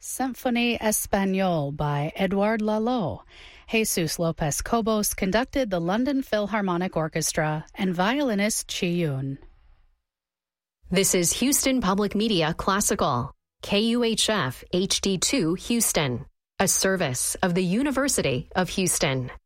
Symphonie Espagnole by Edouard Lalo. Jesus Lopez Cobos conducted the London Philharmonic Orchestra and violinist Chi Yun. This is Houston Public Media Classical, KUHF HD2 Houston, a service of the University of Houston.